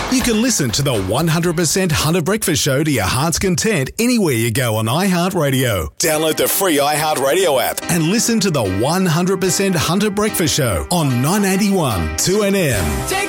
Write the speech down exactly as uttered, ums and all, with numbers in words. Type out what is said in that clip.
You can listen to the one hundred percent Hunter Breakfast Show to your heart's content anywhere you go on iHeartRadio. Download the free iHeartRadio app and listen to the one hundred percent Hunter Breakfast Show on nine eighty-one two N M. Take